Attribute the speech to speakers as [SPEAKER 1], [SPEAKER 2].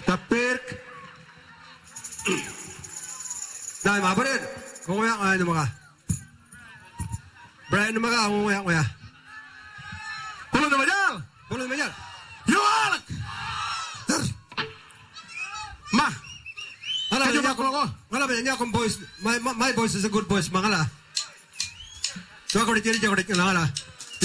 [SPEAKER 1] Tapirk. Dai mabarin. Nguyak ay mga. Brian mga nguyak. Pulo na majal. Yualak. Ma. Wala ba niya akong voice. My voice is a good voice mga la. So ako rin lang ala.